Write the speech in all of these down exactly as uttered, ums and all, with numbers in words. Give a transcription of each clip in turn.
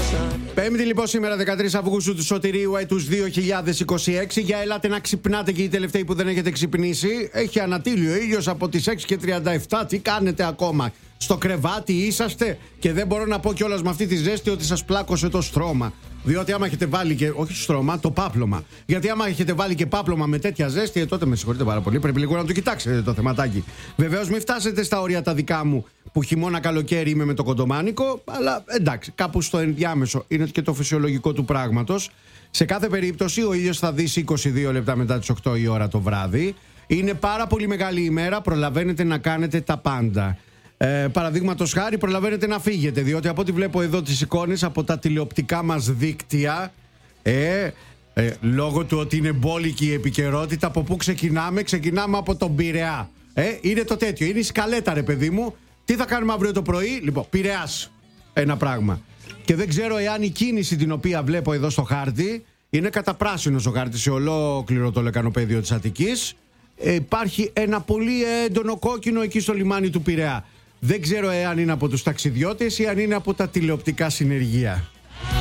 Πέμπτη λοιπόν σήμερα δεκατρείς Αυγούστου του Σωτηρίου έτους δύο χιλιάδες είκοσι έξι. Για ελάτε να ξυπνάτε και οι τελευταίοι που δεν έχετε ξυπνήσει. Έχει ανατείλει ο ήλιος από τις έξι και τριάντα επτά. Τι κάνετε ακόμα? Στο κρεβάτι είσαστε? Και δεν μπορώ να πω κιόλας με αυτή τη ζέστη ότι σας πλάκωσε το στρώμα. Διότι άμα έχετε βάλει και. Όχι στρώμα, το πάπλωμα. Γιατί άμα έχετε βάλει και πάπλωμα με τέτοια ζέστη, ε, τότε με συγχωρείτε πάρα πολύ. Πρέπει λίγο να το κοιτάξετε το θεματάκι. Βεβαίως μην φτάσετε στα όρια τα δικά μου που χειμώνα καλοκαίρι είμαι με το κοντομάνικο. Αλλά εντάξει, κάπου στο ενδιάμεσο είναι και το φυσιολογικό του πράγματος. Σε κάθε περίπτωση ο ήλιος θα δύσει είκοσι δύο λεπτά μετά τις οκτώ η ώρα το βράδυ. Είναι πάρα πολύ μεγάλη ημέρα, προλαβαίνετε να κάνετε τα πάντα. Ε, Παραδείγματος χάρη, προλαβαίνετε να φύγετε, διότι από ό,τι βλέπω εδώ τις εικόνες από τα τηλεοπτικά μας δίκτυα, ε, ε, λόγω του ότι είναι μπόλικη η επικαιρότητα, από πού ξεκινάμε? Ξεκινάμε από τον Πειραιά. Ε, είναι το τέτοιο, είναι η σκαλέτα, ρε παιδί μου. Τι θα κάνουμε αύριο το πρωί? Λοιπόν, Πειραιάς, ένα πράγμα. Και δεν ξέρω εάν η κίνηση την οποία βλέπω εδώ στο χάρτη είναι κατά πράσινος ο χάρτης σε ολόκληρο το λεκανοπέδιο της Αττικής. Ε, υπάρχει ένα πολύ έντονο κόκκινο εκεί στο λιμάνι του Πειραιά. Δεν ξέρω εάν είναι από τους ταξιδιώτες ή αν είναι από τα τηλεοπτικά συνεργεία.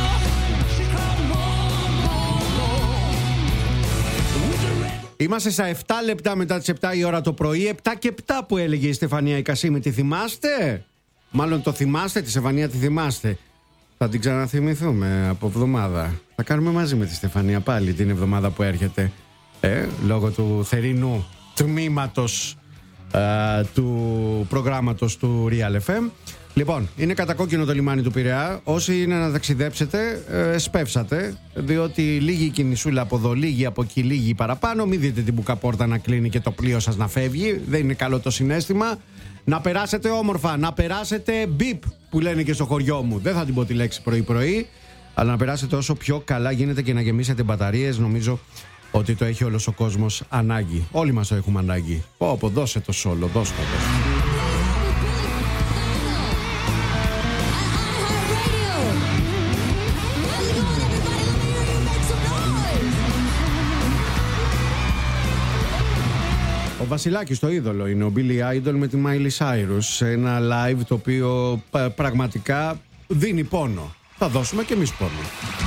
Είμαστε στα επτά λεπτά μετά τις επτά η ώρα το πρωί. επτά και επτά που έλεγε η Στεφανία η Κασίμη. Τη θυμάστε? Μάλλον το θυμάστε, τη Στεφανία τη θυμάστε. Θα την ξαναθυμηθούμε από εβδομάδα. Θα κάνουμε μαζί με τη Στεφανία πάλι την εβδομάδα που έρχεται. Ε, λόγω του θερινού τμήματος Uh, του προγράμματος του Real εφ εμ. Λοιπόν, είναι κατακόκκινο το λιμάνι του Πειραιά. Όσοι είναι να ταξιδέψετε, ε, σπεύσατε, διότι λίγη κινησούλα από εδώ, λίγη από εκεί, λίγη παραπάνω. Μην δείτε την μπουκαπόρτα να κλείνει και το πλοίο σας να φεύγει. Δεν είναι καλό το συναίσθημα. Να περάσετε όμορφα, να περάσετε μπιπ που λένε και στο χωριό μου. Δεν θα την πω τη λέξη πρωί-πρωί, αλλά να περάσετε όσο πιο καλά γίνεται και να γεμίσετε μπαταρίες. Νομίζω ότι το έχει όλος ο κόσμος ανάγκη. Όλοι μας το έχουμε ανάγκη. Πω πω, δώσε το σόλο, δώσε το. Δώσε. Ο Βασιλάκης το είδωλο είναι ο Billy Idol με τη Miley Cyrus. Ένα live το οποίο πραγματικά δίνει πόνο. Θα δώσουμε και εμείς πόνο.